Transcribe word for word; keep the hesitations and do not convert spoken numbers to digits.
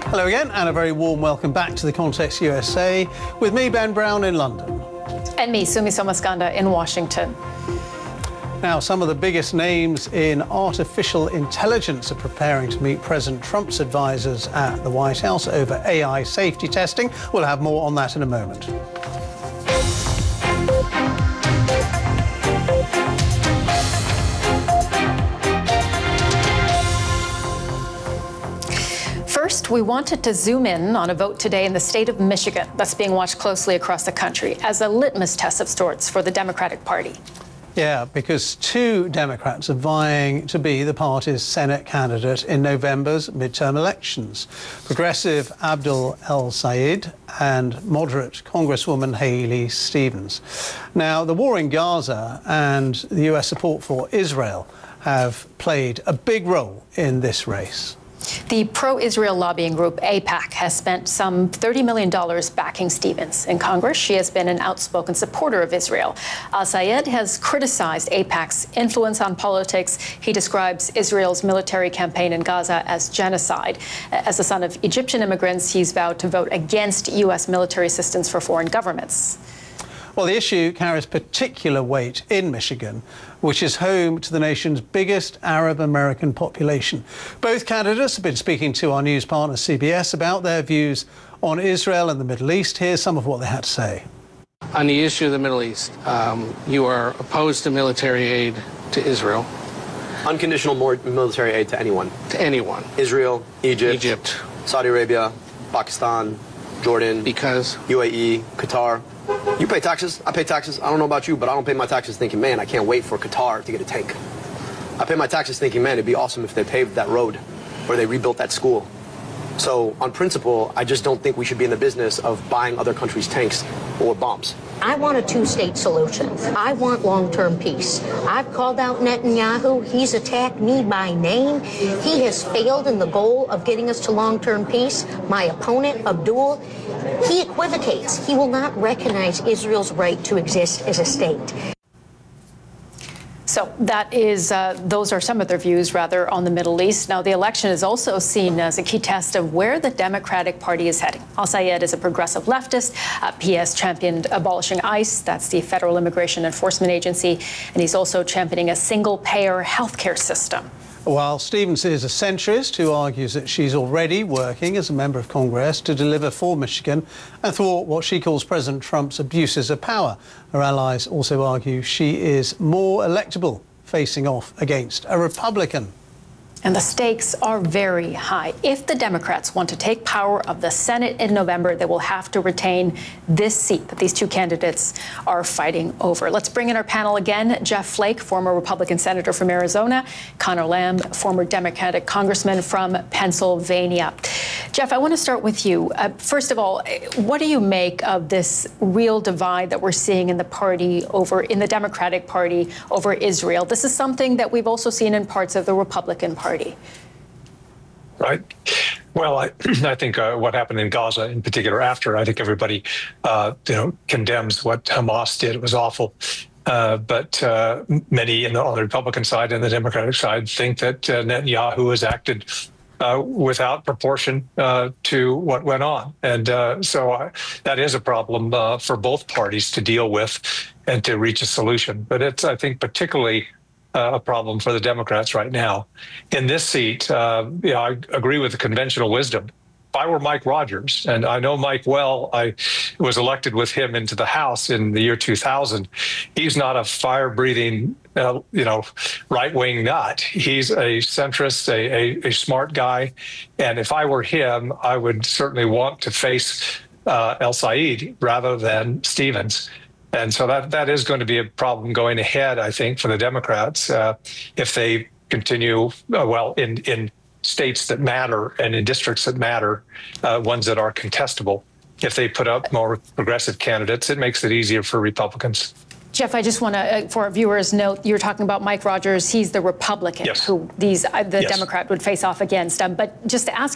Hello again, and a very warm welcome back to The Context U S A with me, Ben Brown, in London. And me, Sumi Somaskanda, in Washington. Now, some of the biggest names in artificial intelligence are preparing to meet President Trump's advisors at the White House over A I safety testing. We'll have more on that in a moment. First, we wanted to zoom in on a vote today in the state of Michigan that's being watched closely across the country as a litmus test of sorts for the Democratic Party. Yeah, because two Democrats are vying to be the party's Senate candidate in November's midterm elections. Progressive Abdul El-Sayed and moderate Congresswoman Haley Stevens. Now, the war in Gaza and the U S support for Israel have played a big role in this race. The pro-Israel lobbying group AIPAC has spent some thirty million dollars backing Stevens. In Congress, she has been an outspoken supporter of Israel. Al-Sayed has criticized AIPAC's influence on politics. He describes Israel's military campaign in Gaza as genocide. As the son of Egyptian immigrants, he's vowed to vote against U S military assistance for foreign governments. Well, the issue carries particular weight in Michigan, which is home to the nation's biggest Arab-American population. Both candidates have been speaking to our news partner C B S about their views on Israel and the Middle East. Here's some of what they had to say. On the issue of the Middle East, um, you are opposed to military aid to Israel. Unconditional more military aid to anyone. To anyone. Israel, Egypt, Egypt. Saudi Arabia, Pakistan, Jordan. Because? U A E, Qatar. You pay taxes, I pay taxes. I don't know about you, but I don't pay my taxes thinking, man, I can't wait for Qatar to get a tank. I pay my taxes thinking, man, it'd be awesome if they paved that road or they rebuilt that school. So on principle, I just don't think we should be in the business of buying other countries' tanks or bombs. I want a two-state solution. I want long-term peace. I've called out Netanyahu. He's attacked me by name. He has failed in the goal of getting us to long-term peace. My opponent, Abdul, he equivocates. He will not recognize Israel's right to exist as a state. So that is, uh, those are some of their views, rather, on the Middle East. Now, the election is also seen as a key test of where the Democratic Party is heading. Al-Sayed is a progressive leftist. Uh, he has championed abolishing ICE, that's the Federal Immigration Enforcement Agency, and he's also championing a single-payer health care system. While Stevens is a centrist who argues that she's already working as a member of Congress to deliver for Michigan and thwart what she calls President Trump's abuses of power. Her allies also argue she is more electable, facing off against a Republican. And the stakes are very high. If the Democrats want to take power of the Senate in November, they will have to retain this seat that these two candidates are fighting over. Let's bring in our panel again. Jeff Flake, former Republican senator from Arizona. Conor Lamb, former Democratic congressman from Pennsylvania. Jeff, I want to start with you. Uh, first of all, what do you make of this real divide that we're seeing in the party over, in the Democratic Party over Israel? This is something that we've also seen in parts of the Republican Party. Right. Well, I, I think uh, what happened in Gaza in particular after, I think everybody, uh, you know, condemns what Hamas did. It was awful. Uh, but uh, many in the, on the Republican side and the Democratic side think that uh, Netanyahu has acted uh, without proportion uh, to what went on. And uh, so I, that is a problem uh, for both parties to deal with and to reach a solution. But it's, I think, particularly Uh, a problem for the Democrats right now. In this seat, uh, yeah, I agree with the conventional wisdom. If I were Mike Rogers, and I know Mike well, I was elected with him into the House in the year two thousand. He's not a fire-breathing, uh, you know, right-wing nut. He's a centrist, a, a, a smart guy. And if I were him, I would certainly want to face uh, El-Sayed rather than Stevens. And so that, that is going to be a problem going ahead, I think, for the Democrats uh, if they continue, uh, well, in, in states that matter and in districts that matter, uh, ones that are contestable. If they put up more progressive candidates, it makes it easier for Republicans. Jeff, I just want to, uh, for our viewers, note you're talking about Mike Rogers. He's the Republican yes. who these uh, the yes. Democrat would face off against. Um, but just to ask